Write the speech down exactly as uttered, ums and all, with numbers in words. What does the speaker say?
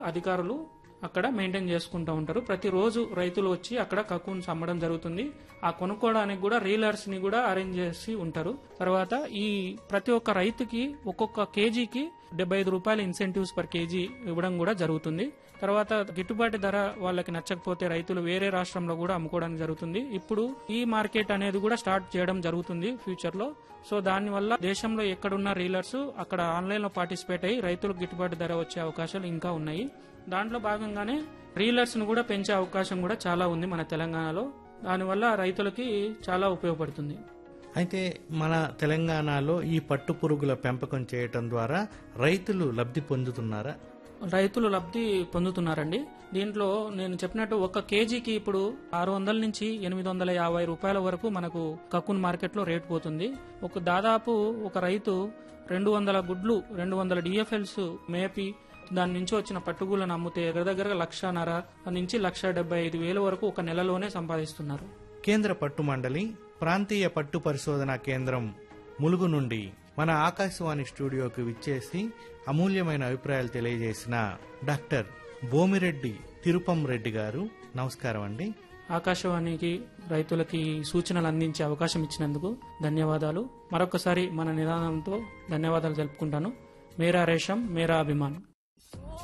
అధికారులు అక్కడ మెయింటైన్ చేసుకుంటూ ఉంటారు. ప్రతిరోజు రైతులు వచ్చి అక్కడ కకూన్స్ అమ్మడం జరుగుతుంది. ఆ కొనుక్కోవడానికి కూడా రీలర్స్ ని కూడా అరేంజ్ చేసి ఉంటారు. తర్వాత ఈ ప్రతి ఒక్క రైతుకి ఒక్కొక్క కేజీకి డెబ్బై ఐదు రూపాయల ఇన్సెంటివ్స్ పర్ కేజీ ఇవ్వడం కూడా జరుగుతుంది. తర్వాత గిట్టుబాటు ధర వాళ్ళకి నచ్చకపోతే రైతులు వేరే రాష్ట్రంలో కూడా అమ్ముకోవడానికి జరుగుతుంది. ఇప్పుడు ఈ మార్కెట్ అనేది కూడా స్టార్ట్ చేయడం జరుగుతుంది ఫ్యూచర్ లో. సో దానివల్ల దేశంలో ఎక్కడున్న రీలర్స్ అక్కడ ఆన్లైన్ లో పార్టిసిపేట్ అయ్యి రైతులకు గిట్టుబాటు ధర వచ్చే అవకాశాలు ఇంకా ఉన్నాయి. దాంట్లో భాగంగానే రీలర్స్ ను కూడా పెంచే అవకాశం కూడా చాలా ఉంది మన తెలంగాణలో. దానివల్ల రైతులకి చాలా ఉపయోగపడుతుంది. అయితే మన తెలంగాణలో ఈ పట్టు పురుగుల పెంపకం చేయటం ద్వారా రైతులు లబ్ధి పొందుతున్నారా? రైతులు లబ్ధి పొందుతున్నారండి. దీంట్లో నేను చెప్పినట్టు ఒక కేజీకి ఇప్పుడు ఆరు వందల నుంచి ఎనిమిది వందల యాభై రూపాయల వరకు మనకు కకూన్ మార్కెట్ లో రేటు పోతుంది. ఒక దాదాపు ఒక రైతు రెండు వందల గుడ్లు రెండు వందల డిఎఫ్ఎల్స్ మేపి దాని నుంచి వచ్చిన పట్టుగూలను అమ్మితే దగ్గర దగ్గర లక్షన్నర నుంచి లక్ష డెబ్బై ఐదు వేల వరకు ఒక నెలలోనే సంపాదిస్తున్నారు. కేంద్ర పట్టు మండలి ప్రాంతీయ పట్టు పరిశోధనా కేంద్రం ములుగు నుండి మన ఆకాశవాణి స్టూడియోకి విచ్చేసి అమూల్యమైన అభిప్రాయాలు తెలియజేసిన డాక్టర్ బోమిరెడ్డి తిరుపం రెడ్డి గారు నమస్కారం అండి. ఆకాశవాణికి రైతులకి సూచనలు అందించే అవకాశం ఇచ్చినందుకు ధన్యవాదాలు. మరొకసారి మన నిదానంతో ధన్యవాదాలు తెలుపుకుంటాను. మేరా రేషం మేరా అభిమాన్.